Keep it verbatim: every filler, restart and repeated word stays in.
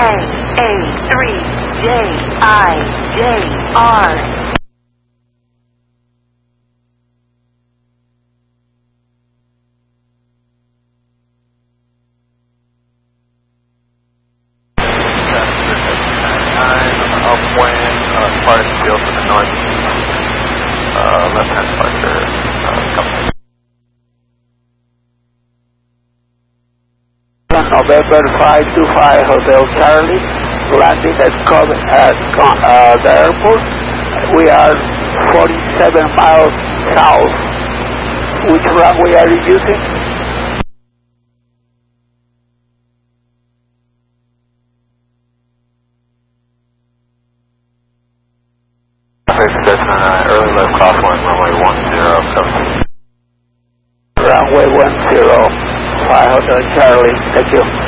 A A three J I J R. Upwind, uh, part of the field to the north, uh, left-hand departure, uh, coming. November five two five Hotel Charlie, landing at, at uh, the airport. We are forty-seven miles south. Which runway are you using? Uh, early left crosswind, runway one zero, cover. Runway one zero, five Hotel Charlie, thank you.